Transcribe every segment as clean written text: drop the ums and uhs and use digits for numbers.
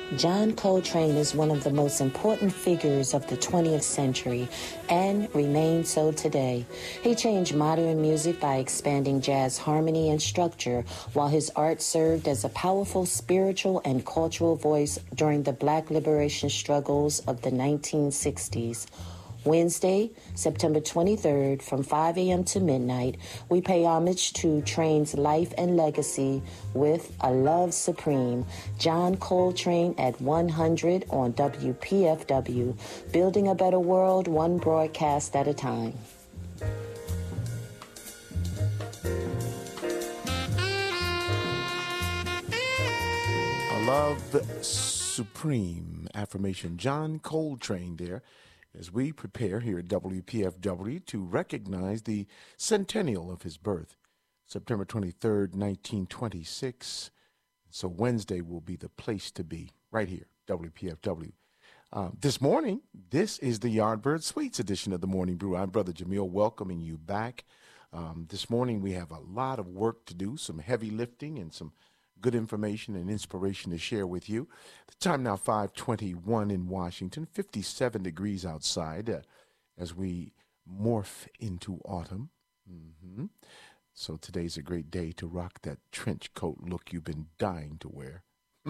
John Coltrane is one of the most important figures of the 20th century and remains so today. He changed modern music by expanding jazz harmony and structure, while his art served as a powerful spiritual and cultural voice during the Black liberation struggles of the 1960s. Wednesday, September 23rd, from 5 a.m. to midnight, we pay homage to Train's life and legacy with A Love Supreme, John Coltrane at 100 on WPFW, building a better world one broadcast at a time. A Love Supreme affirmation, John Coltrane there, as we prepare here at WPFW to recognize the centennial of his birth, September 23rd, 1926. So Wednesday will be the place to be, right here, WPFW. This morning, this is the Yardbird Sweets edition of the Morning Brew. I'm Brother Jamil, welcoming you back. This morning we have a lot of work to do, some heavy lifting and some good information and inspiration to share with you. The time now 5:21 in Washington, 57 degrees outside as we morph into autumn. So today's a great day to rock that trench coat look you've been dying to wear.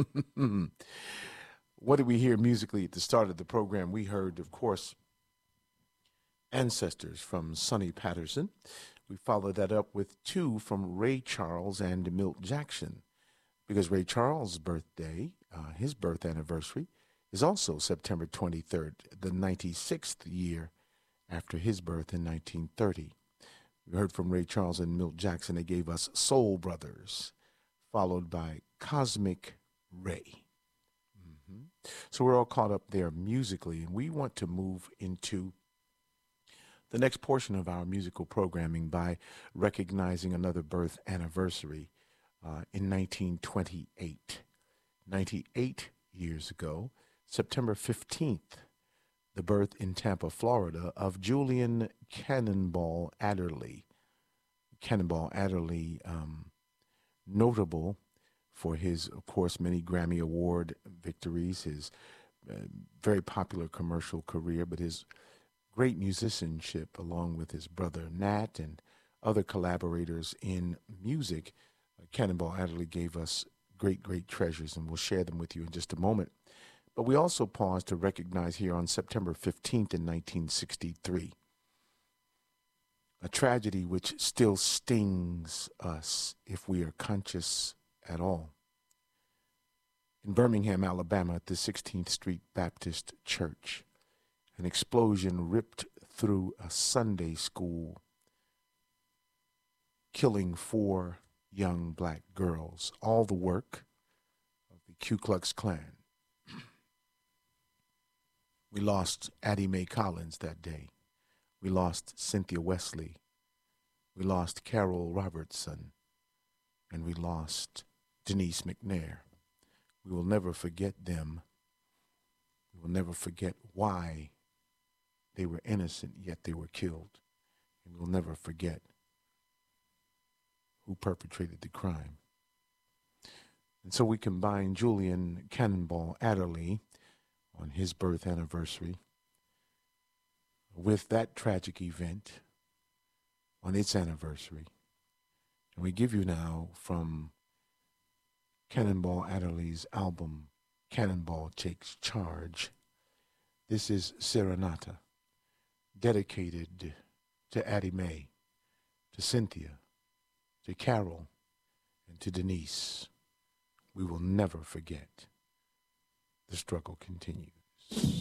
What did we hear musically at the start of the program? We heard, of course, Ancestors from Sonny Patterson. We followed that up with two from Ray Charles and Milt Jackson, because Ray Charles' birthday, his birth anniversary, is also September 23rd, the 96th year after his birth in 1930. We heard from Ray Charles and Milt Jackson. They gave us Soul Brothers, followed by Cosmic Ray. So we're all caught up there musically, and we want to move into the next portion of our musical programming by recognizing another birth anniversary. In 1928, 98 years ago, September 15th, the birth in Tampa, Florida, of Julian Cannonball Adderley. Cannonball Adderley, notable for his, of course, many Grammy Award victories, his very popular commercial career, but his great musicianship along with his brother Nat and other collaborators in music. Cannonball Adderley gave us great, great treasures, and we'll share them with you in just a moment. But we also pause to recognize here on September 15th in 1963, a tragedy which still stings us if we are conscious at all. In Birmingham, Alabama, at the 16th Street Baptist Church, an explosion ripped through a Sunday school, killing 4 young black girls, all the work of the Ku Klux Klan. We lost Addie Mae Collins that day. We lost Cynthia Wesley. We lost Carol Robertson. And we lost Denise McNair. We will never forget them. We will never forget why they were innocent, yet they were killed. And we'll never forget who perpetrated the crime. And so we combine Julian Cannonball Adderley on his birth anniversary with that tragic event on its anniversary. And we give you now from Cannonball Adderley's album, Cannonball Takes Charge. This is Serenata, dedicated to Addie Mae, to Cynthia, to Carol, and to Denise. We will never forget. The struggle continues.